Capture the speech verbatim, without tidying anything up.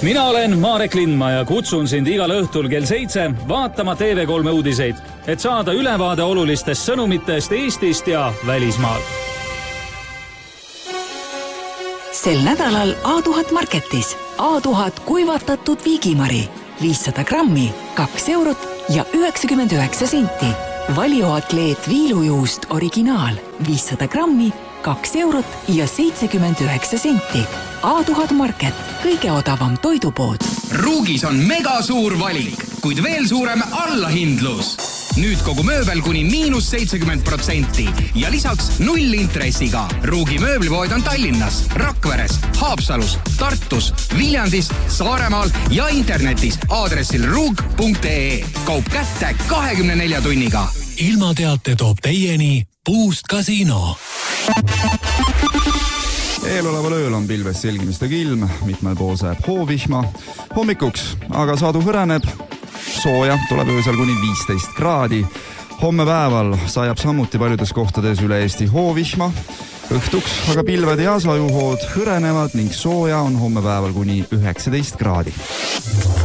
Mina olen Marek Lindma ja kutsun sind igal õhtul kell seitse vaatama T V kolm uudiseid, et saada ülevaade olulistest sõnumitest Eestist ja välismaalt. Sel nädalal A tuhat Marketis A tuhat kuivatatud viigimari viissada grammi, kaks eurot ja üheksakümmend üheksa senti. Valioatleet viilujuust originaal viissada grammi, kaks eurot ja seitsekümmend üheksa senti. A tuhat Market, kõige odavam toidupood. Ruugis on mega suur valik, kuid veel suurem allahindlus. Nüüd kogu mööbel kuni miinus seitsekümmend protsenti ja lisaks null intressiga. Ruugi mööblipood on Tallinnas, Rakveres, Haapsalus, Tartus, Viljandis, Saaremaal ja internetis aadressil ruug punkt ee. Kaup kätte kahekümne nelja tunniga. Ilmateate toob teieni Puust Kasiino. Eeloleval ööl on pilves selgimistega ilm, mitmel pool sajab hoovihma. Hommikuks aga sadu hõreneb, sooja tuleb öösel kuni viisteist kraadi. Homme päeval sajab samuti paljudes kohtades üle Eesti hoovihma. Õhtuks aga pilved ja sajuhood hõrenevad ning sooja on homme päeval kuni üheksateist kraadi.